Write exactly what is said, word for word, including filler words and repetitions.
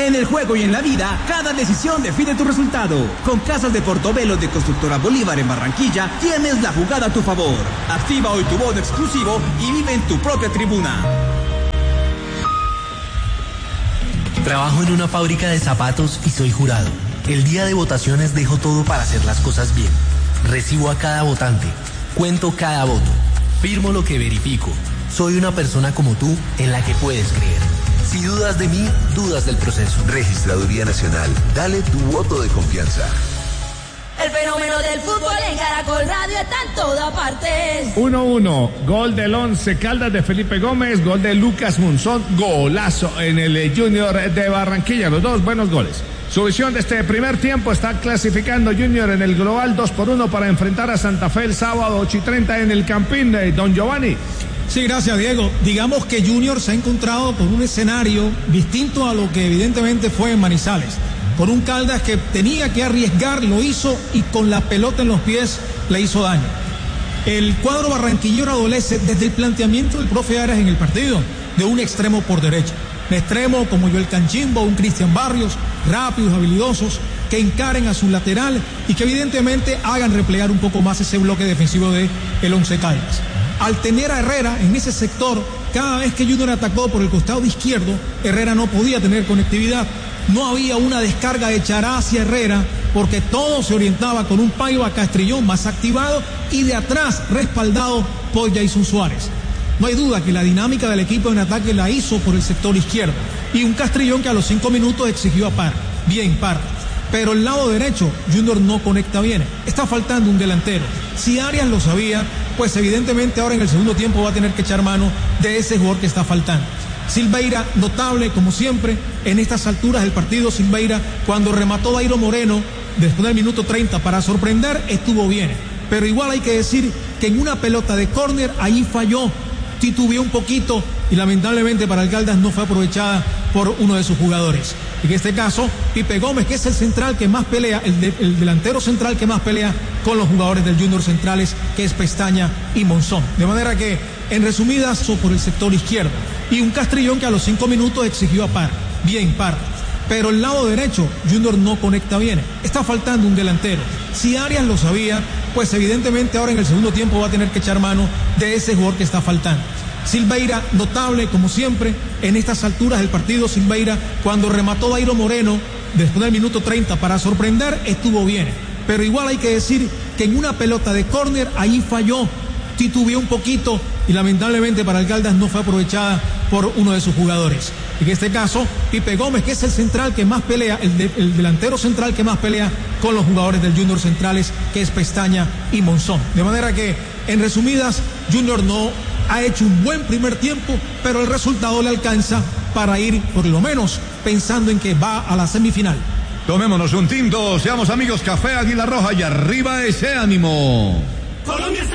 En el juego y en la vida, cada decisión define tu resultado. Con Casas de Portobelo de Constructora Bolívar en Barranquilla, tienes la jugada a tu favor. Activa hoy tu bono exclusivo y vive en tu propia tribuna. Trabajo en una fábrica de zapatos y soy jurado. El día de votaciones dejo todo para hacer las cosas bien. Recibo a cada votante. Cuento cada voto. Firmo lo que verifico. Soy una persona como tú en la que puedes creer. Si dudas de mí, dudas del proceso. Registraduría Nacional. Dale tu voto de confianza. El fenómeno del fútbol en Caracol Radio está en todas partes. uno uno, gol del Once Caldas de Felipe Gómez, gol de Lucas Monzón, golazo en el Junior de Barranquilla, los dos buenos goles. Su visión de este primer tiempo: está clasificando Junior en el global dos por uno para enfrentar a Santa Fe el sábado ocho y treinta en el Campín de Don Giovanni. Sí, gracias, Diego. Digamos que Junior se ha encontrado con un escenario distinto a lo que evidentemente fue en Manizales. Por un Caldas que tenía que arriesgar, lo hizo, y con la pelota en los pies le hizo daño. El cuadro barranquillero adolece desde el planteamiento del profe Arias en el partido, de un extremo por derecha. Un extremo como Joel Canchimbo, un Cristian Barrios, rápidos, habilidosos, que encaren a su lateral y que evidentemente hagan replegar un poco más ese bloque defensivo de el Once Caldas. Al tener a Herrera en ese sector, cada vez que Junior atacó por el costado izquierdo, Herrera no podía tener conectividad. No había una descarga de Chará hacia Herrera, porque todo se orientaba con un Paiva Castrillón más activado y de atrás respaldado por Jason Suárez. No hay duda que la dinámica del equipo en ataque la hizo por el sector izquierdo, y un Castrillón que a los cinco minutos exigió a Par. Bien, Par. Pero el lado derecho, Junior no conecta bien. Está faltando un delantero. Si Arias lo sabía, pues evidentemente ahora en el segundo tiempo va a tener que echar mano de ese jugador que está faltando. Silveira, notable como siempre en estas alturas del partido. Silveira, cuando remató Dairo Moreno después del minuto treinta para sorprender, estuvo bien. Pero igual hay que decir que en una pelota de córner ahí falló, titubeó un poquito y lamentablemente para el Caldas no fue aprovechada por uno de sus jugadores. En este caso, Pipe Gómez, que es el central que más pelea, el, de, el delantero central que más pelea con los jugadores del Junior centrales, que es Pestaña y Monzón. De manera que, en resumidas, por el sector izquierdo. Y un Castrillón que a los cinco minutos exigió a Par. Bien, Par. Pero el lado derecho, Junior no conecta bien. Está faltando un delantero. Si Arias lo sabía, pues evidentemente ahora en el segundo tiempo va a tener que echar mano de ese jugador que está faltando. Silveira, notable como siempre en estas alturas del partido. Silveira, cuando remató Dairo Moreno después del minuto treinta para sorprender, estuvo bien. Pero igual hay que decir que en una pelota de córner ahí falló, titubeó un poquito y lamentablemente para el Caldas no fue aprovechada por uno de sus jugadores. En este caso, Pipe Gómez, que es el central que más pelea, el, de, el delantero central que más pelea con los jugadores del Junior centrales, que es Pestaña y Monzón. De manera que, en resumidas, Junior no ha hecho un buen primer tiempo, pero el resultado le alcanza para ir, por lo menos, pensando en que va a la semifinal. Tomémonos un tinto, seamos amigos. Café Águila Roja y arriba ese ánimo. Colombia está